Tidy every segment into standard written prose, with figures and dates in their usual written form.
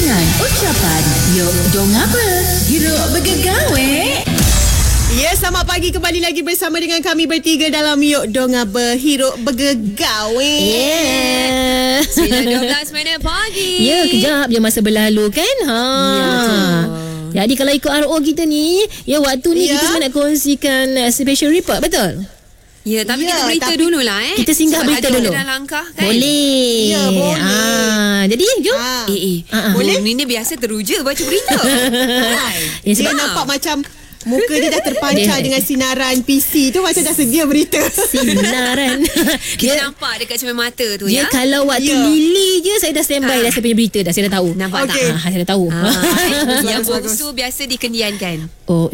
dengan ucapan Yok dong apa? Hiruk bergegawe. Ya, selamat pagi kembali lagi bersama dengan kami bertiga dalam Yok Dong Apa Hiruk Bergegawe. Yeah. 9.12 minit pagi. Ya, kejap je masa berlalu kan. Ya, betul. Jadi kalau ikut RO kita ni, ya waktu ni kita sebenarnya nak kongsikan special report, betul? Ya, tapi kita berita dululah Kita singgah sebab berita ada dulu. Dah langkah kan. Boleh. Ya, boleh. Jadi jom. Boleh? Ni biasa teruja baca berita. Ya, Dia sebab nampak macam muka dia dah terpancar dengan sinaran PC tu, macam dah sedia berita. sinaran. Kita nampak dekat cermin mata tu Ya, ya. kalau waktu Lily je saya dah standby dah saya punya berita dah. Saya dah tahu. Nampak Okey. tak? Saya dah tahu. Yang bongsu biasa dikendiankan. Oh,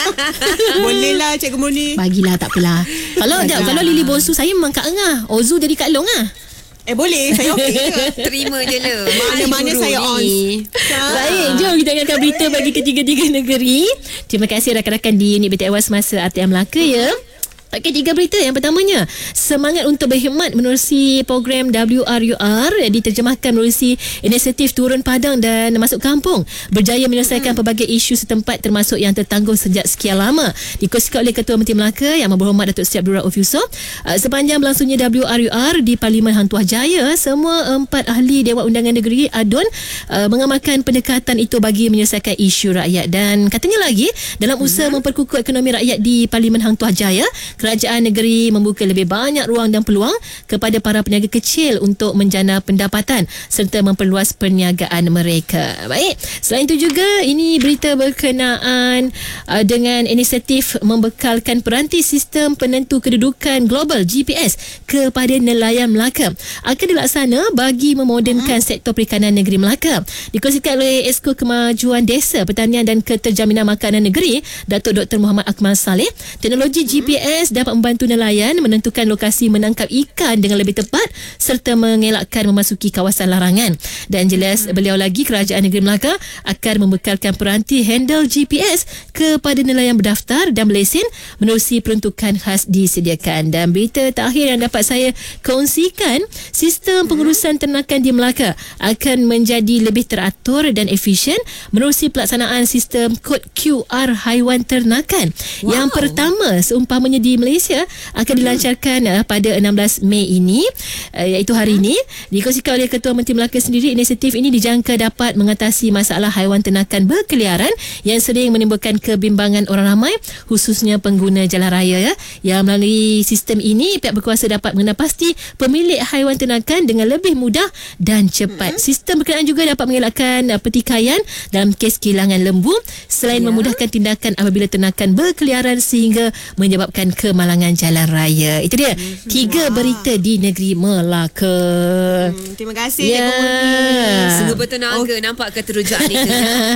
Boleh lah Cikgu Murni. bagilah tak apalah. Kalau Lily Bonsu saya memang Kak Engah. Ozu jadi Kak Long ah. Boleh, saya okey ke? Terima je lah. Mana-mana Guru saya on. ni. Baik, jom kita akan berita bagi ketiga-tiga negeri. Terima kasih rakan-rakan di unit BTL Semasa ATM Melaka ya. Okey, 3 berita. Yang pertamanya, semangat untuk berkhidmat menerusi program WRUR diterjemahkan menerusi inisiatif turun padang dan masuk kampung, berjaya menyelesaikan pelbagai isu setempat termasuk yang tertangguh sejak sekian lama. Dikongsikan oleh Ketua Menteri Melaka Yang Berhormat Datuk Seri Abdul Rauf Yusof. Sepanjang berlangsungnya WRUR di Parlimen Hang Tuah Jaya, semua 4 ahli Dewan Undangan Negeri ADUN mengamalkan pendekatan itu bagi menyelesaikan isu rakyat. Dan katanya lagi, dalam usaha memperkukuh ekonomi rakyat di Parlimen Hang Tuah Jaya, kerajaan negeri membuka lebih banyak ruang dan peluang kepada para peniaga kecil untuk menjana pendapatan serta memperluas perniagaan mereka. Baik, selain itu juga ini berita berkenaan dengan inisiatif membekalkan peranti sistem penentu kedudukan global GPS kepada nelayan Melaka. Akan dilaksana bagi memodenkan sektor perikanan negeri Melaka. Dikongsikan oleh Esko Kemajuan Desa, Pertanian dan Keterjaminan Makanan Negeri, Datuk Dr. Muhammad Akmal Saleh. Teknologi GPS dapat membantu nelayan menentukan lokasi menangkap ikan dengan lebih tepat serta mengelakkan memasuki kawasan larangan. Dan jelas beliau lagi, Kerajaan Negeri Melaka akan membekalkan peranti handle GPS kepada nelayan berdaftar dan berlesen menerusi peruntukan khas disediakan. Dan berita terakhir yang dapat saya kongsikan, sistem pengurusan ternakan di Melaka akan menjadi lebih teratur dan efisien menerusi pelaksanaan sistem kod QR haiwan ternakan. Yang pertama seumpamanya di Malaysia akan dilancarkan pada 16 Mei ini, iaitu hari ini. Dikongsikan oleh Ketua Menteri Melaka sendiri, inisiatif ini dijangka dapat mengatasi masalah haiwan ternakan berkeliaran yang sering menimbulkan kebimbangan orang ramai, khususnya pengguna jalan raya ya. Yang melalui sistem ini, pihak berkuasa dapat mengenal pasti pemilik haiwan ternakan dengan lebih mudah dan cepat. Sistem berkenaan juga dapat mengelakkan pertikaian dalam kes kehilangan lembu, selain memudahkan tindakan apabila ternakan berkeliaran sehingga menyebabkan kemalangan jalan raya. Itu dia 3 berita di negeri Melaka. Terima kasih Ya. Cikgu Murni. Sungguh bertenaga nampak keterujaan itu.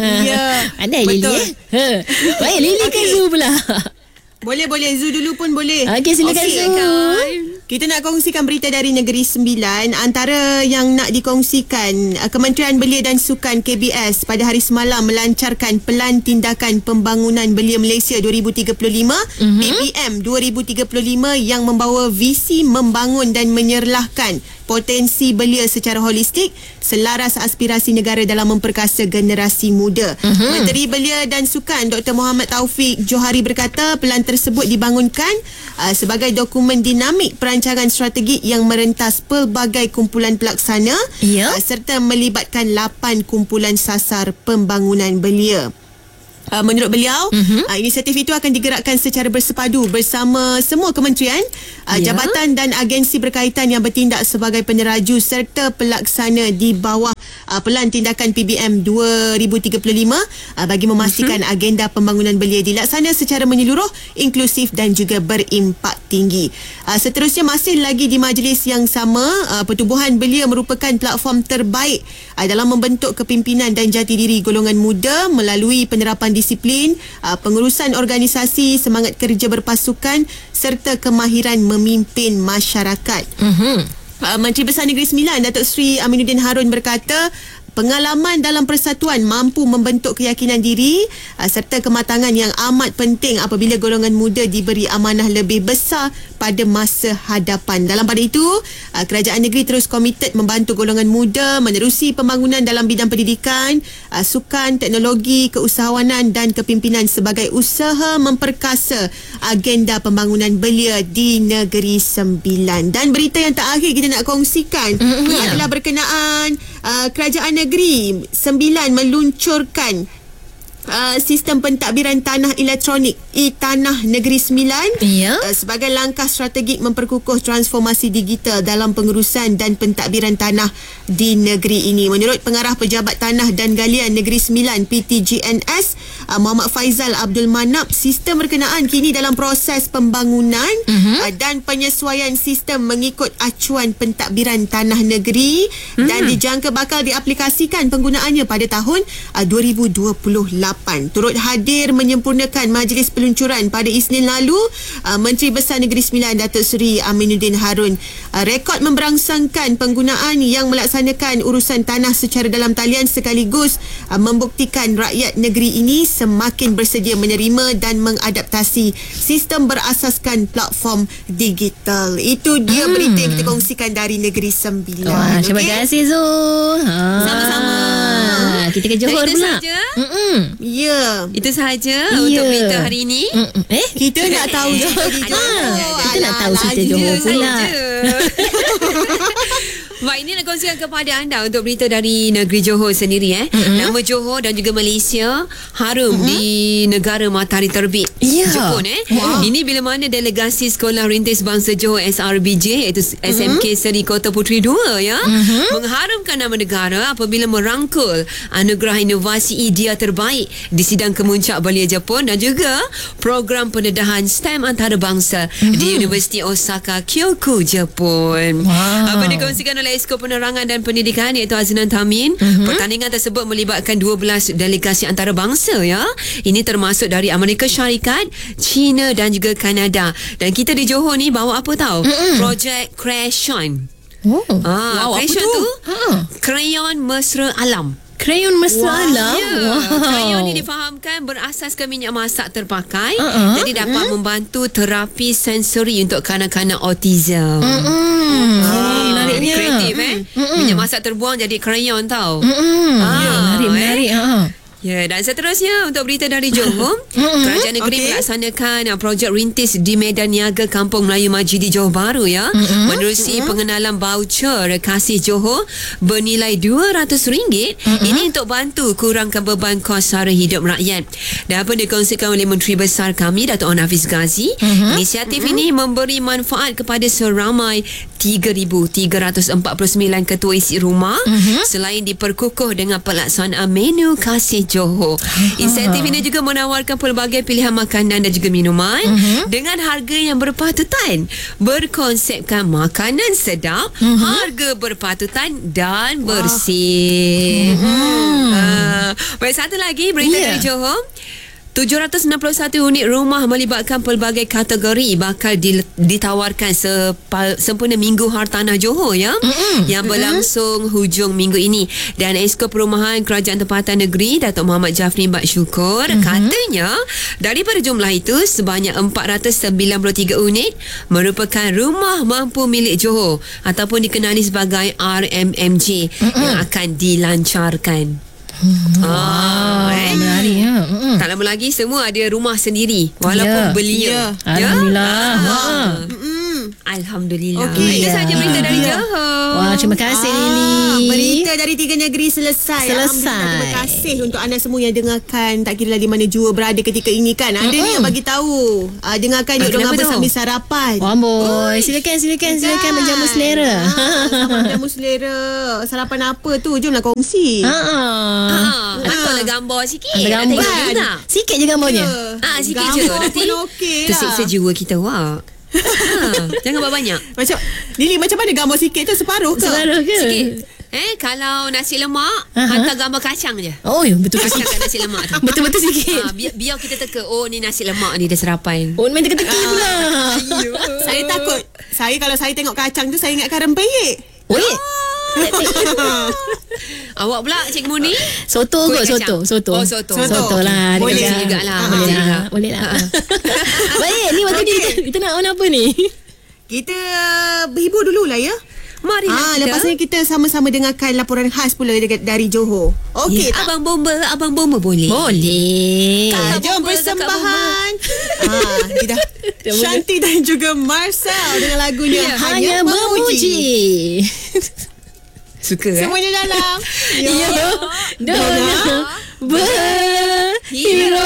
Ya, Pandai Lily betul. Baik, Lily ke Zu pula. Boleh Zu dulu pun boleh. Okey, silakan Zu. Kita nak kongsikan berita dari Negeri Sembilan. Antara yang nak dikongsikan, Kementerian Belia dan Sukan KBS pada hari semalam melancarkan Pelan Tindakan Pembangunan Belia Malaysia 2035 PPM 2035 yang membawa visi membangun dan menyerlahkan potensi belia secara holistik selaras aspirasi negara dalam memperkasa generasi muda. Menteri Belia dan Sukan Dr. Muhammad Taufik Johari berkata pelan tersebut dibangunkan sebagai dokumen dinamik perancangan strategik yang merentas pelbagai kumpulan pelaksana serta melibatkan 8 kumpulan sasar pembangunan belia. Menurut beliau, inisiatif itu akan digerakkan secara bersepadu bersama semua kementerian, jabatan dan agensi berkaitan yang bertindak sebagai peneraju serta pelaksana di bawah Pelan Tindakan PBM 2035 bagi memastikan agenda pembangunan belia dilaksana secara menyeluruh, inklusif dan juga berimpak tinggi. Seterusnya, masih lagi di majlis yang sama, Pertubuhan Belia merupakan platform terbaik dalam membentuk kepimpinan dan jati diri golongan muda melalui penerapan disiplin, pengurusan organisasi, semangat kerja berpasukan serta kemahiran memimpin masyarakat. Menteri Besar Negeri Sembilan Datuk Seri Aminuddin Harun berkata Pengalaman dalam persatuan mampu membentuk keyakinan diri serta kematangan yang amat penting apabila golongan muda diberi amanah lebih besar pada masa hadapan. Dalam pada itu, kerajaan negeri terus komited membantu golongan muda menerusi pembangunan dalam bidang pendidikan, sukan, teknologi, keusahawanan dan kepimpinan sebagai usaha memperkasa agenda pembangunan belia di Negeri Sembilan. Dan berita yang terakhir kita nak kongsikan adalah berkenaan kerajaan negeri Sembilan meluncurkan sistem pentadbiran tanah elektronik e-Tanah Negeri Sembilan sebagai langkah strategik memperkukuh transformasi digital dalam pengurusan dan pentadbiran tanah di negeri ini. Menurut Pengarah Pejabat Tanah dan Galian Negeri Sembilan PTGNS Muhammad Faizal Abdul Manap, sistem berkenaan kini dalam proses pembangunan dan penyesuaian sistem mengikut acuan pentadbiran tanah negeri dan dijangka bakal diaplikasikan penggunaannya pada tahun 2028. Turut hadir menyempurnakan majlis peluncuran pada Isnin lalu Menteri Besar Negeri Sembilan Datuk Seri Aminuddin Harun. Rekod memberangsangkan penggunaan yang melaksanakan urusan tanah secara dalam talian sekaligus membuktikan rakyat negeri ini semakin bersedia menerima dan mengadaptasi sistem berasaskan platform digital. Itu dia berita yang kita kongsikan dari Negeri Sembilan. Terima kasih Zul. Sama-sama. Kita ke Johor pula. Ya. Itu sahaja untuk berita hari ini. Kita nak tahu Johor. Kita nak tahu cerita Johor pula. Baik, ini nak kongsikan kepada anda untuk berita dari negeri Johor sendiri. Nama Johor dan juga Malaysia harum di negara matahari terbit Jepun. Ini bila mana delegasi Sekolah Rintis Bangsa Johor SRBJ iaitu SMK Seri Kota Puteri 2 mengharumkan nama negara apabila merangkul anugerah inovasi idea terbaik di sidang kemuncak belia Jepun dan juga program pendedahan STEM antarabangsa di Universiti Osaka Kyoku Jepun. Apa dikongsikan oleh Esko Penerangan dan Pendidikan iaitu Aznan Tamin. Pertandingan tersebut melibatkan 12 delegasi antarabangsa Ini termasuk dari Amerika Syarikat, China dan juga Kanada. Dan kita di Johor ni bawa apa tahu? Projek Crayon. Crayon tu krayon mesra alam. Krayon mesra alam. Krayon ni difahamkan berasaskan minyak masak terpakai. Jadi dapat membantu terapi sensori untuk kanak-kanak autism. Menariknya. Kreatif minyak masak terbuang jadi krayon tau. Menarik. Ya, dan seterusnya untuk berita dari Johor, kerajaan negeri melaksanakan projek rintis di Medan Niaga Kampung Melayu Majidi Johor Bahru menerusi pengenalan voucher Kasih Johor bernilai RM200. Ini untuk bantu kurangkan beban kos sara hidup rakyat. Dan apa dikongsikan oleh Menteri Besar kami Datuk Hafiz Ghazi, inisiatif ini memberi manfaat kepada seramai 3,349 ketua isi rumah selain diperkukuh dengan pelaksanaan menu Kasih Johor. Insentif ini juga menawarkan pelbagai pilihan makanan dan juga minuman dengan harga yang berpatutan, berkonsepkan makanan sedap, harga berpatutan dan bersih. Baik, satu lagi berita dari Johor. 761 unit rumah melibatkan pelbagai kategori bakal ditawarkan sempena Minggu Hartanah Johor yang berlangsung hujung minggu ini. Dan Esko Perumahan Kerajaan Tempatan Negeri Datuk Muhammad Jafri Bak Syukur katanya daripada jumlah itu sebanyak 493 unit merupakan rumah mampu milik Johor ataupun dikenali sebagai RMMJ yang akan dilancarkan. Menarik tak lama lagi semua ada rumah sendiri walaupun belia. Alhamdulillah. Alhamdulillah. Itu saja berita dari Johor. Terima kasih Lily. Berita dari 3 negeri selesai. Terima kasih untuk anda semua yang dengarkan. Tak kira lah di mana jua berada ketika ini kan. Ada ni yang bagi tahu. Dengarkan yuk dong apa sambil sarapan. Boy, silakan menjamu selera. Menjamu selera. Sarapan apa tu? Jomlah kongsi. Hantarlah gambar sikit. Gambar. Sikit je gambarnya. Sikit je. Nanti tersiksa jiwa kita jangan banyak. Macam Lily, macam mana gambar sikit tu? Separuh ke? Sikit. Kalau nasi lemak hantar gambar kacang je. Betul kacang kat nasi lemak tu. Betul sikit. Biar kita teka, ni nasi lemak ni dah serapan. Main teka-teki pula. Saya takut. Kalau saya tengok kacang tu, saya ingatkan rempeyek. Awak pula Cikgu Muni? Soto Kuih kot, kacang. soto. Oh, soto. Soto lah. Boleh Dia jugalah. Boleh lah. Baik, ni waktu kita nak on apa ni? Kita berhibur dululah ya. Marilah kita. Lepas ni kita sama-sama dengarkan laporan khas pula dari Johor. Okey, Ya, Abang Bomba boleh? Boleh. Jom persembahan. Kita Shanti dan juga Marcel dengan lagunya Hanya memuji. Suka Semuanya dalam. Ya, Dona berhira.